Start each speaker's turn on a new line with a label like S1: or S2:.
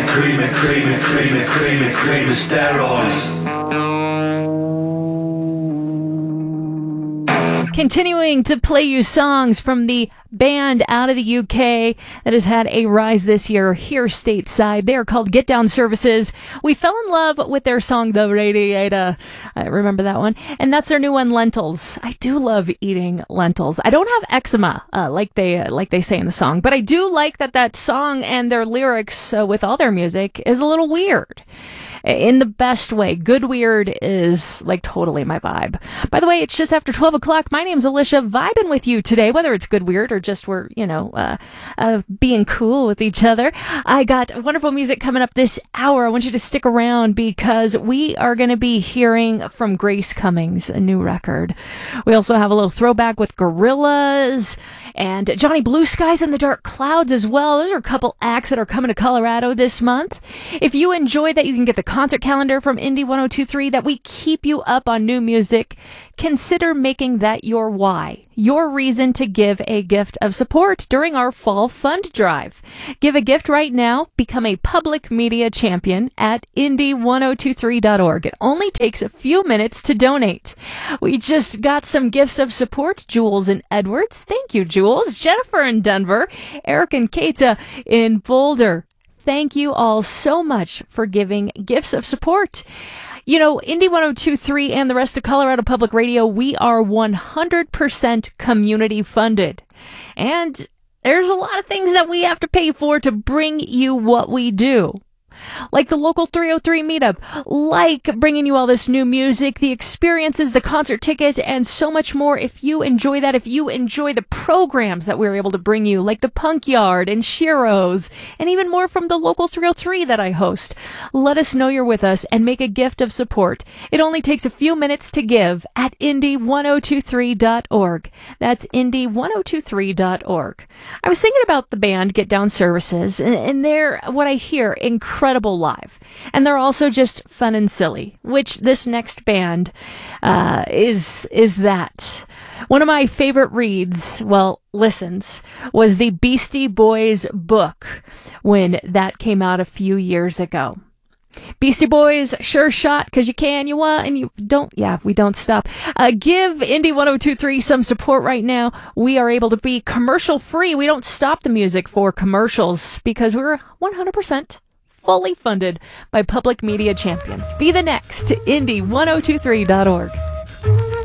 S1: cream steroids.
S2: Continuing to play you songs from the band out of the UK that has had a rise this year here stateside. They are called Get Down Services. We fell in love with their song, The Radiator. I remember that one. And that's their new one, Lentils. I do love eating lentils. I don't have eczema, like they say in the song, but I do like that song and their lyrics with all their music is a little weird. In the best way. Good weird is like totally my vibe. By the way, it's just after 12 o'clock. My name's Alicia, vibing with you today, whether it's good weird or just we're, being cool with each other. I got wonderful music coming up this hour. I want you to stick around because we are going to be hearing from Grace Cummings, a new record. We also have a little throwback with Gorillaz and Johnny Blue Skies and the Dark Clouds as well. Those are a couple acts that are coming to Colorado this month. If you enjoy that, you can get the concert calendar from Indie 1023 that we keep you up on new music. Consider making that your why, your reason to give a gift of support during our fall fund drive. Give a gift right now. Become a public media champion at indie1023.org. It only takes a few minutes to donate. We just got some gifts of support. Jules and Edwards. Thank you, Jules. Jennifer in Denver. Eric and Keita in Boulder. Thank you all so much for giving gifts of support. You know, Indie 1023 and the rest of Colorado Public Radio, we are 100% community funded. And there's a lot of things that we have to pay for to bring you what we do. Like the local 303 meetup, like bringing you all this new music, the experiences, the concert tickets, and so much more. If you enjoy that, if you enjoy the programs that we're able to bring you, like the Punk Yard and Shiro's, and even more from the local 303 that I host, let us know you're with us and make a gift of support. It only takes a few minutes to give at indie1023.org. That's indie1023.org. I was thinking about the band Get Down Services, and they're, what I hear, incredible live. And they're also just fun and silly, which this next band is that. One of my favorite reads, listens, was the Beastie Boys book when that came out a few years ago. Beastie Boys, sure shot, because you can, you want, and you don't. Yeah, we don't stop. Give Indie 1023 some support right now. We are able to be commercial free. We don't stop the music for commercials because we're 100% fully funded by public media champions. Be the next to indie1023.org.